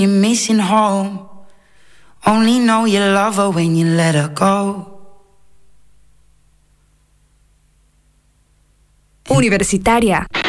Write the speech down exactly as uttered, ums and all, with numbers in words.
You're missing home. Only know you love her when you let her go. Universitaria.